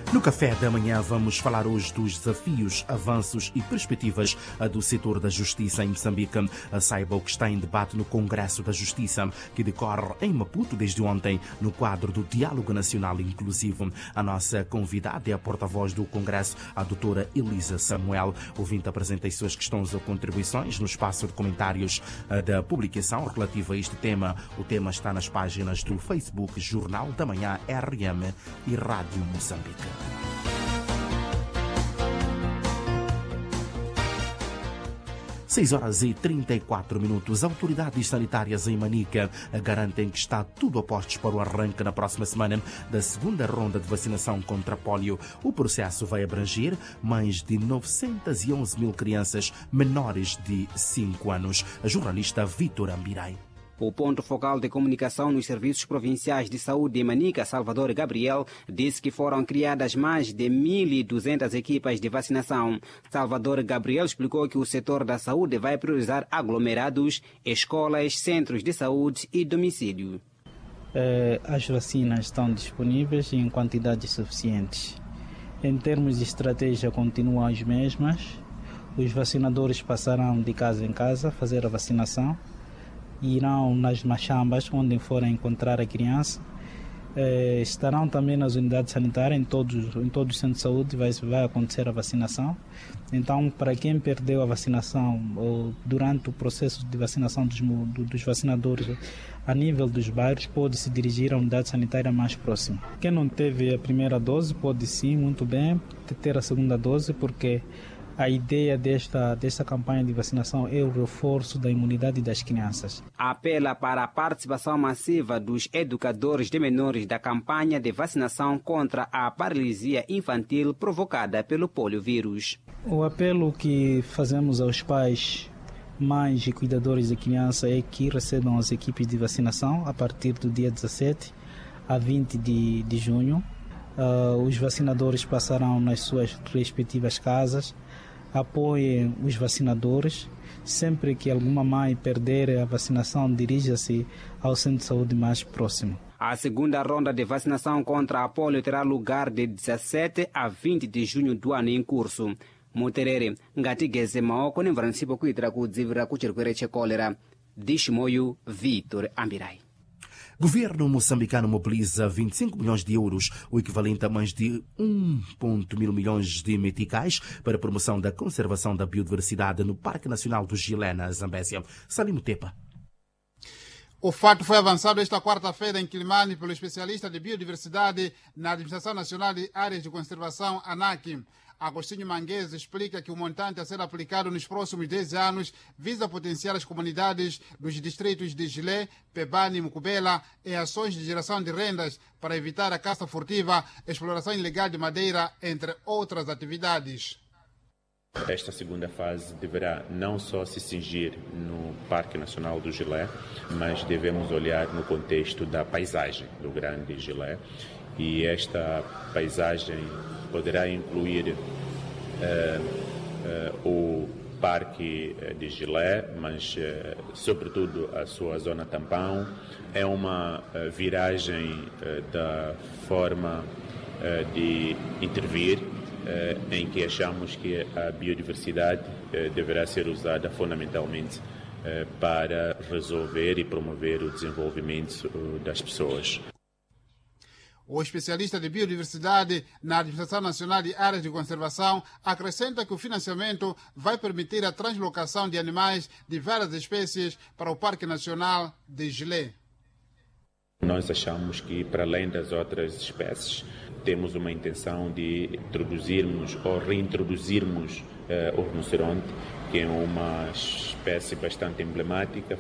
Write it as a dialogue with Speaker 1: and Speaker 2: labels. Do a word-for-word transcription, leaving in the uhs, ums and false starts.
Speaker 1: No café da manhã vamos falar hoje dos desafios, avanços e perspectivas do setor da justiça em Moçambique. Saiba o que está em debate no Congresso da Justiça, que decorre em Maputo desde ontem, no quadro do Diálogo Nacional Inclusivo. A nossa convidada é a porta-voz do Congresso, a doutora Elisa Samuel. Ouvinte apresenta as suas questões ou contribuições no espaço de comentários da publicação relativa a este tema. O tema está nas páginas do Facebook Jornal da Manhã R M e Rádio Moçambique. seis horas e trinta e quatro minutos. Autoridades sanitárias em Manica garantem que está tudo a postos para o arranque na próxima semana da segunda ronda de vacinação contra pólio. O processo vai abranger mais de novecentas e onze mil crianças menores de cinco anos. A jornalista Vítor Ambirai.
Speaker 2: O ponto focal de comunicação nos serviços provinciais de saúde em Manica, Salvador Gabriel, disse que foram criadas mais de mil e duzentas equipas de vacinação. Salvador Gabriel explicou que o setor da saúde vai priorizar aglomerados, escolas, centros de saúde e domicílio.
Speaker 3: As vacinas estão disponíveis em quantidades suficientes. Em termos de estratégia, continuam as mesmas. Os vacinadores passarão de casa em casa a fazer a vacinação. Irão nas machambas, onde forem encontrar a criança. Eh, estarão também nas unidades sanitárias, em todos, em todos os centros de saúde vai, vai acontecer a vacinação. Então, para quem perdeu a vacinação ou durante o processo de vacinação dos, dos vacinadores a nível dos bairros, pode se dirigir à unidade sanitária mais próxima. Quem não teve a primeira dose pode sim, muito bem, ter a segunda dose, porque a ideia desta, desta campanha de vacinação é o reforço da imunidade das crianças.
Speaker 2: Apela para a participação massiva dos educadores de menores da campanha de vacinação contra a paralisia infantil provocada pelo poliovírus.
Speaker 3: O apelo que fazemos aos pais, mães e cuidadores de criança é que recebam as equipes de vacinação a partir do dia dezassete a vinte de, de junho. Uh, os vacinadores passarão nas suas respectivas casas. Apoiem os vacinadores. Sempre que alguma mãe perder a vacinação, dirija-se ao centro de saúde mais próximo.
Speaker 2: A segunda ronda de vacinação contra a polio terá lugar de dezassete a vinte de junho do ano em curso. Muterere ngatigeze maoko nemvaranisipo kuitira kudzivirira kuchirwere chekolera. Dishimoyo Vítor Ambirai.
Speaker 1: Governo moçambicano mobiliza vinte e cinco milhões de euros, o equivalente a mais de um vírgula mil milhões de meticais, para a promoção da conservação da biodiversidade no Parque Nacional do Gilé, na Zambésia. Salim Tepa.
Speaker 4: O fato foi avançado esta quarta-feira em Quilimane pelo especialista de biodiversidade na Administração Nacional de Áreas de Conservação, ANAC. Agostinho Manguese explica que o montante a ser aplicado nos próximos dez anos visa potenciar as comunidades dos distritos de Gilé, Pebane e Mucubela em ações de geração de rendas para evitar a caça furtiva, exploração ilegal de madeira, entre outras atividades.
Speaker 5: Esta segunda fase deverá não só se cingir no Parque Nacional do Gilé, mas devemos olhar no contexto da paisagem do Grande Gilé. E esta paisagem poderá incluir uh, uh, o Parque de Gilé, mas uh, sobretudo a sua zona tampão. É uma uh, viragem uh, da forma uh, de intervir, uh, em que achamos que a biodiversidade uh, deverá ser usada fundamentalmente uh, para resolver e promover o desenvolvimento uh, das pessoas.
Speaker 4: O especialista de biodiversidade na Administração Nacional de Áreas de Conservação acrescenta que o financiamento vai permitir a translocação de animais de várias espécies para o Parque Nacional de Gilé.
Speaker 5: Nós achamos que, para além das outras espécies, temos uma intenção de introduzirmos ou reintroduzirmos uh, o rinoceronte, que é uma espécie bastante emblemática,